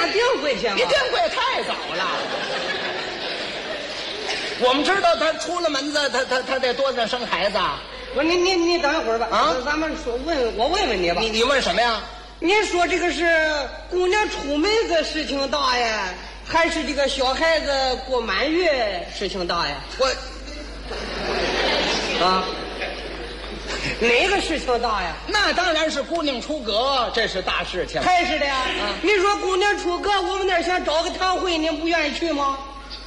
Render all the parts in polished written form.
样定回去吗？ 你定贵太早了。我们知道他出了门子，他得多大生孩子啊？ 不是你等一会儿吧。 啊， 咱们我问问你吧。 你问什么呀？ 您说这个是姑娘出门子事情大呀，还是这个小孩子过满月事情大呀？哪个事情大呀？ 那当然是姑娘出阁，这是大事情。 还是的呀。你说姑娘出阁，我们那儿想找个堂会，您不愿意去吗？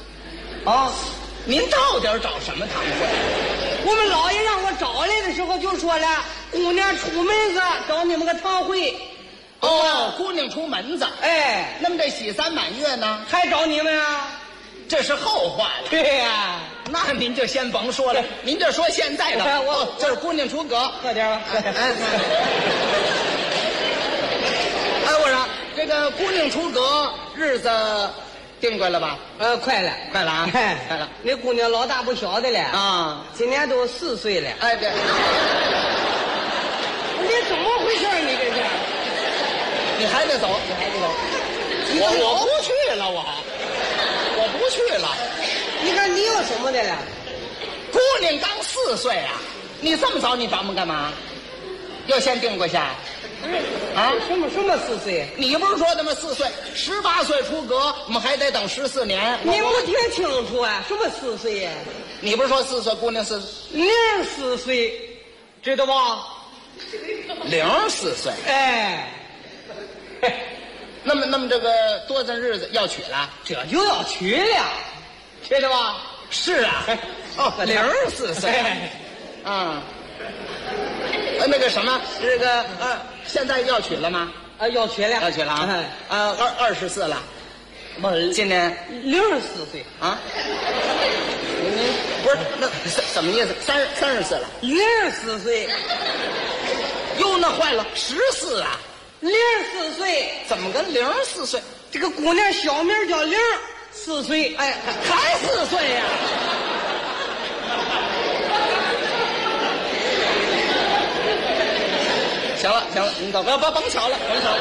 您到底找什么堂会？ 我们老爷让我找来的时候就说了，姑娘出门子找你们个堂会。 姑娘出门子。 哎， 那么这喜三满月呢？ 还找你们啊？ 这是后话了。 对呀。 那您就先甭说了，您就说现在的。这是姑娘出阁， 喝点吧。 我说这个姑娘出阁日子定过了吧？ 快了啊，快了。 那姑娘老大不小的了啊， 今年都4岁了。 哎，对。 你怎么回事？你这是？ 你还得走，我不去了，我不去了。 你看你有什么的了？ 姑娘刚4岁啊，你这么早你找我们干嘛？要先定过下？ 什么4岁？ 你不是说的吗？4岁，18岁出阁，我们还得等14年。 你不听清楚啊？什么4岁呀？ 你不是说4岁，姑娘 04岁，知道吧 ？04岁。 哎， 那么这个多大日子要娶了？ 这就要娶了，知道吧？ 是啊。04岁。那个什么，这个现在要娶了吗？ 要娶了。 要娶了啊！24了，今年 64岁啊？不是，那怎么意思？34了 ？04岁。 哟，那坏了，14啊 ！04岁， 怎么跟04岁？ 这个姑娘小名叫04岁， 哎，还4岁呀？行了，你走，甭瞧了，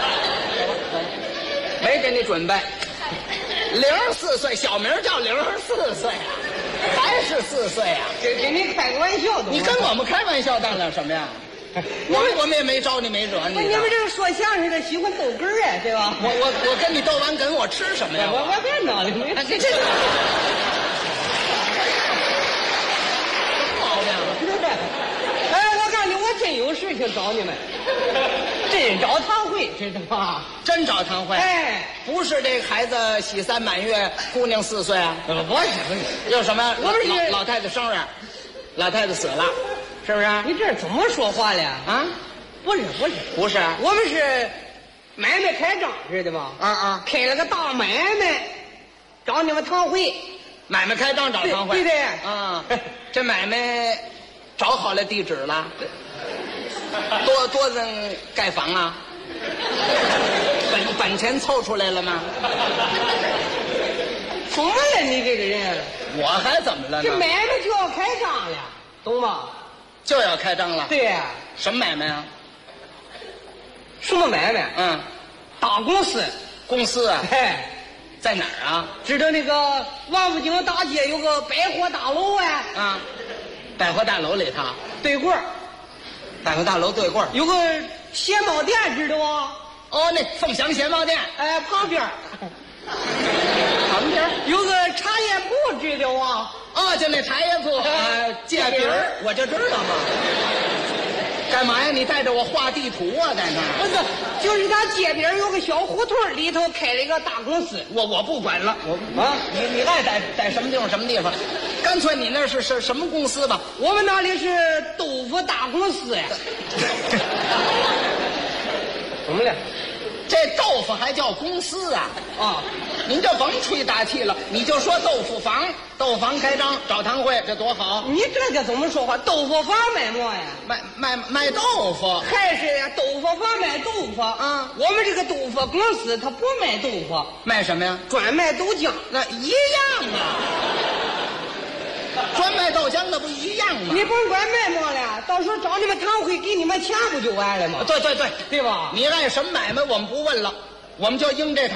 没给你准备。04岁，小名叫04岁啊，还是4岁啊？ 给你开个玩笑， 你跟我们开玩笑当了什么呀？我们也没招你，没惹你。 你们这个说相声的喜欢逗哏儿对吧？ 我跟你逗完哏，我吃什么呀？ 我别闹了，这毛病。 我告诉你，我真有事情找你们，真找堂会，知道吗？ 真找堂会？哎，不是这孩子喜三满月，姑娘4岁啊？ 不是， 有什么？我们是老太太生日，老太太死了，是不是？ 你这怎么说话了啊？不是，我们是买卖开张，知道吗？开了个大买卖，找你们堂会。 买卖开张找堂会？ 对啊，这买卖找好了地址了，多人盖房啊？本钱凑出来了吗？ 怎么了你这个人？ 我还怎么了呢？ 这买卖就要开张了，懂吗？ 就要开张了。 对呀。 什么买卖啊？ 什么买卖？大公司。 公司啊？ 哎， 在哪儿啊？ 知道那个王府井大街有个百货大楼啊？ 百货大楼里头对过， 百货大楼对过有个鞋帽店，知道吗？ 那凤翔鞋帽店。 旁边有个茶叶铺，知道吗？ 就那茶叶铺。界饼我就知道嘛。干嘛呀？你带着我画地图啊，在那儿？ 不是，就是他街边有个小胡同，里头开了一个大公司。 我不管了，你爱在什么地方什么地方，干脆你那是什么公司吧？ 我们那里是豆腐大公司呀。怎么了？ 这豆腐还叫公司啊？您就甭吹大气了，你就说豆腐房开张找堂会，这多好！ 你这个怎么说话？豆腐房卖么呀？ 卖豆腐。 还是呀，豆腐房卖豆腐。我们这个豆腐公司它不卖豆腐， 卖什么呀？ 专卖豆浆。 那一样啊，专卖豆浆那不一样吗？ 你甭管卖么了，到时候找你们堂会给你们钱不就完了吗？ 对吧？ 对吧？ 你爱什么买卖我们不问了，我们就应这